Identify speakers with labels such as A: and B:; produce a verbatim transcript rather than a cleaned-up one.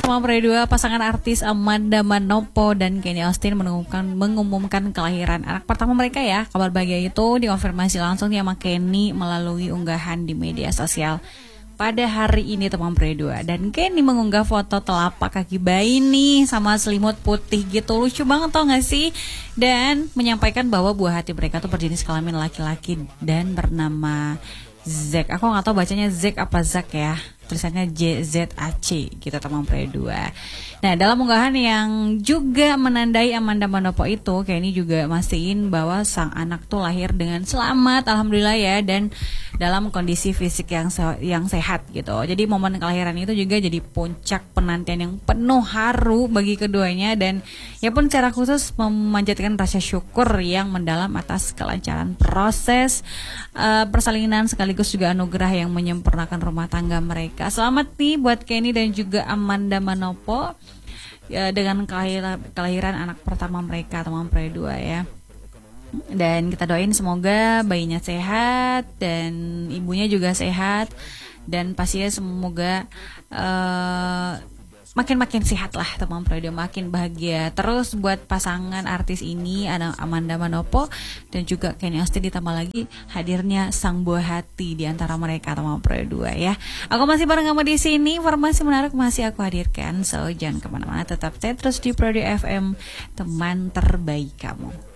A: teman Pro dua, pasangan artis Amanda Manopo dan Kenny Austin mengumumkan mengumumkan kelahiran anak pertama mereka ya. Kabar bahagia itu dikonfirmasi langsung sama Kenny melalui unggahan di media sosial pada hari ini teman Pro dua. Dan Kenny mengunggah foto telapak kaki bayi nih sama selimut putih gitu, lucu banget tau gak sih? Dan menyampaikan bahwa buah hati mereka tuh berjenis kelamin laki-laki dan bernama Zack. Aku gak tahu bacanya Zack apa Zack ya, tulisannya J Z A C gitu teman Pro dua. Nah, dalam unggahan yang juga menandai Amanda Manopo itu, Kenny juga mastiin bahwa sang anak tuh lahir dengan selamat, alhamdulillah ya, dan dalam kondisi fisik yang se- yang sehat gitu. Jadi momen kelahiran itu juga jadi puncak penantian yang penuh haru bagi keduanya, dan ya pun secara khusus memanjatkan rasa syukur yang mendalam atas kelancaran proses uh, persalinan sekaligus juga anugerah yang menyempurnakan rumah tangga mereka. Selamat nih buat Kenny dan juga Amanda Manopo ya, dengan kelahiran, kelahiran anak pertama mereka teman Pro dua ya. Dan kita doain semoga bayinya sehat dan ibunya juga sehat, dan pastinya semoga uh, makin-makin sehat lah teman Pro dua, makin bahagia terus buat pasangan artis ini, ada Amanda Manopo dan juga Kenny Austin, ditambah lagi hadirnya sang buah hati di antara mereka teman Pro dua ya. Aku masih bareng kamu di sini, informasi menarik masih aku hadirkan, so jangan kemana-mana, tetap stay terus di Pro dua F M, teman terbaik kamu.